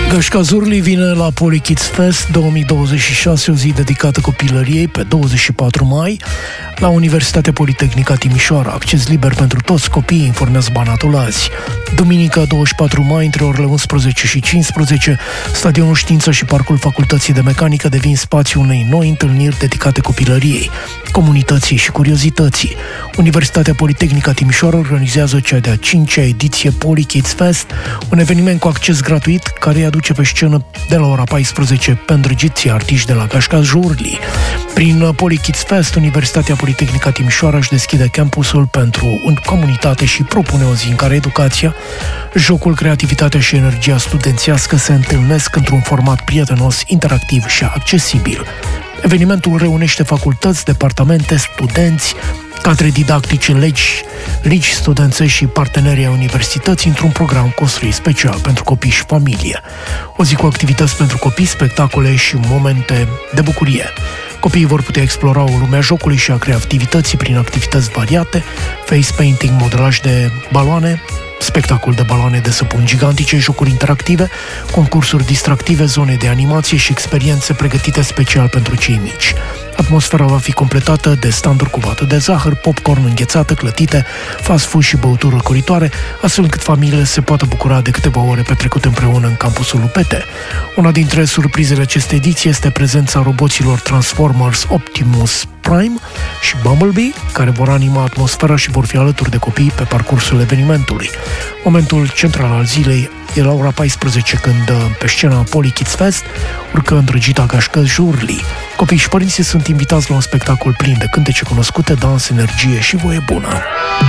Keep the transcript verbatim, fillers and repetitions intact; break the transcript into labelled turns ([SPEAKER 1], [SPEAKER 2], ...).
[SPEAKER 1] Gașca Zurli vine la Polykids Fest două mii douăzeci și șase, o zi dedicată copilăriei, pe douăzeci și patru mai, la Universitatea Politehnică Timișoara. Acces liber pentru toți copiii, informează Banatul azi. Duminică, douăzeci și patru mai, între orele unsprezece și cincisprezece, Stadionul Știință și Parcul Facultății de Mecanică devin spațiul unei noi întâlniri dedicate copilăriei, comunității și curiozității. Universitatea Politehnică Timișoara organizează cea de-a cincea ediție Polykids Fest, un eveniment cu acces gratuit care îi aduce pe scenă de la ora paisprezece pe îndrăgiții artiști de la Gașca Zurli. Prin Polykids Fest, Universitatea Politehnică Timișoara își deschide campusul pentru în comunitate și propune o zi în care educația, jocul, creativitatea și energia studențească se întâlnesc într-un format prietenos, interactiv și accesibil. Evenimentul reunește facultăți, departamente, studenți, cadre didactice, legi, ligi studențești și partenerii ai universității într-un program construit special pentru copii și familie. O zi cu activități pentru copii, spectacole și momente de bucurie. Copiii vor putea explora o lume a jocului și a creativității prin activități variate, face painting, modelaj de baloane, spectacol de baloane de săpun gigantice, jocuri interactive, concursuri distractive, zone de animație și experiențe pregătite special pentru cei mici. Atmosfera va fi completată de standuri cu vată de zahăr, popcorn înghețată, clătite, fast food și băuturi răcoritoare, astfel încât familiile se poată bucura de câteva ore petrecute împreună în campusul Lupete. Una dintre surprizele acestei ediții este prezența roboților Transformers Optimus Prime și Bumblebee, care vor anima atmosfera și vor fi alături de copii pe parcursul evenimentului. Momentul central al zilei e la ora paisprezece, când pe scena Polykids Fest urcă îndrăgita Gașca Zurli. Copiii și părinții sunt invitați la un spectacol plin de cântece cunoscute, dans, energie și voie bună.